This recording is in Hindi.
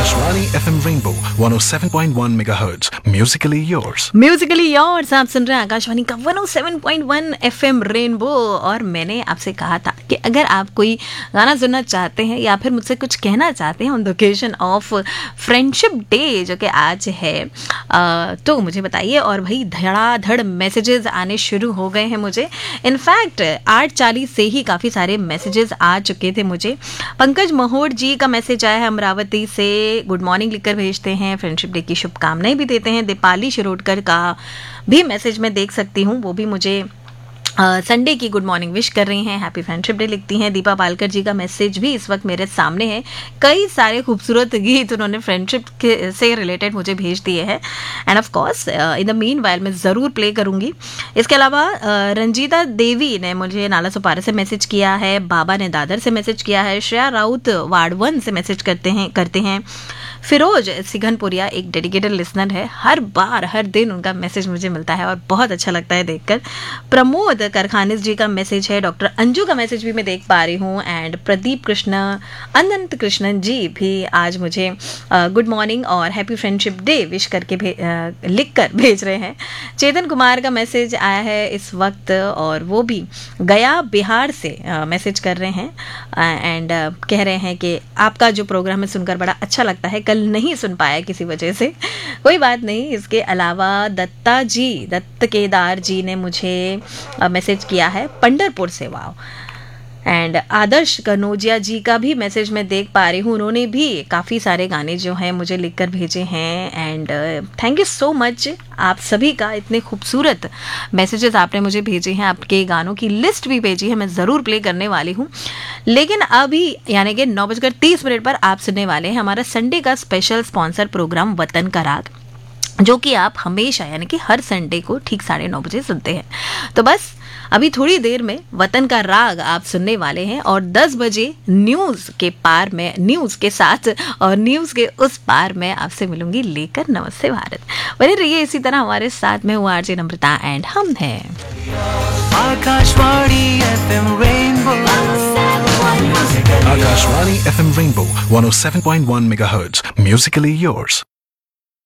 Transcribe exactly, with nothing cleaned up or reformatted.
Akashvani F M Rainbow one oh seven point one megahertz. Musically yours. Musically yours आप सुन रहे हैं आकाशवाणी का one oh seven point one FM rainbow. और मैंने आपसे कहा था कि अगर आप कोई गाना सुनना चाहते हैं या फिर मुझसे कुछ कहना चाहते हैं on the occasion of friendship day जो कि आज है, आ, तो मुझे बताइए। और भाई धड़ाधड़ मैसेजेस आने शुरू हो गए हैं मुझे। इनफैक्ट आठ चालीस से ही काफ़ी सारे मैसेजेस आ चुके थे मुझे। पंकज महोड़ जी का मैसेज आया है अमरावती से, गुड मॉर्निंग लिखकर भेजते हैं, फ्रेंडशिप डे की शुभकामनाएं भी देते हैं। दीपाली शिरोडकर का भी मैसेज मैं देख सकती हूँ, वो भी मुझे संडे uh, की गुड मॉर्निंग विश कर रही हैं, हैप्पी फ्रेंडशिप डे लिखती हैं। दीपा पालकर जी का मैसेज भी इस वक्त मेरे सामने है। कई सारे खूबसूरत गीत उन्होंने फ्रेंडशिप के से रिलेटेड मुझे भेज दिए हैं end of course in the mean while मैं ज़रूर प्ले करूँगी। इसके अलावा uh, रंजीता देवी ने मुझे नाला सुपारा से मैसेज किया है, बाबा ने दादर से मैसेज किया है, श्रेया राउत वार्ड वन से मैसेज करते हैं करते हैं फिरोज सिघनपुरिया एक डेडिकेटेड लिसनर है, हर बार हर दिन उनका मैसेज मुझे मिलता है और बहुत अच्छा लगता है देखकर। प्रमोद करखानिस जी का मैसेज है, डॉक्टर अंजू का मैसेज भी मैं देख पा रही हूँ एंड प्रदीप कृष्ण अनंत कृष्णन जी भी आज मुझे गुड मॉर्निंग और हैप्पी फ्रेंडशिप डे विश करके भे, uh, लिख कर भेज रहे हैं। चेतन कुमार का मैसेज आया है इस वक्त और वो भी गया बिहार से मैसेज uh, कर रहे हैं एंड uh, uh, कह रहे हैं कि आपका जो प्रोग्राम है सुनकर बड़ा अच्छा लगता है, कल नहीं सुन पाया किसी वजह से, कोई बात नहीं। इसके अलावा दत्ता जी दत्त केदार जी ने मुझे मैसेज किया है पंढरपुर से, वाओ। एंड आदर्श कनौजिया जी का भी मैसेज मैं देख पा रही हूँ, उन्होंने भी काफ़ी सारे गाने जो हैं मुझे लिखकर भेजे हैं and thank you so much आप सभी का, इतने खूबसूरत मैसेजेस आपने मुझे भेजे हैं, आपके गानों की लिस्ट भी भेजी है, मैं ज़रूर प्ले करने वाली हूँ। लेकिन अभी यानी कि नौ बजकर तीस मिनट पर आप सुनने वाले हैं हमारा संडे का स्पेशल स्पॉन्सर प्रोग्राम वतन का राग, जो कि आप हमेशा यानी कि हर संडे को ठीक साढ़े नौ बजे सुनते हैं। तो बस अभी थोड़ी देर में वतन का राग आप सुनने वाले हैं और दस बजे न्यूज़ के पार में न्यूज़ के साथ और न्यूज़ के उस पार में आपसे मिलूंगी लेकर नमस्ते भारत। बने रहिए इसी तरह हमारे साथ में हूँ आरजे नम्रता एंड हम हैं Akashvani FM rainbow Akashvani F M Rainbow one oh seven point one megahertz. Musically yours.